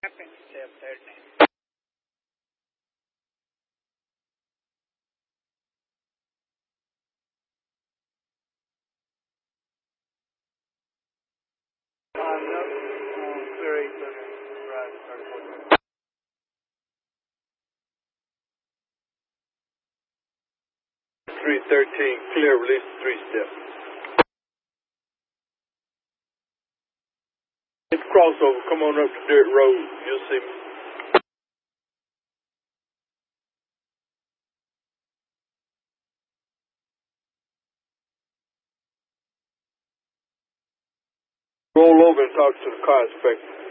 Tapping step, third name. No, clear 830, right, start 313, clear, release 3-step. It's crossover, come on up to dirt road, you'll see me. Roll over and talk to the car inspector.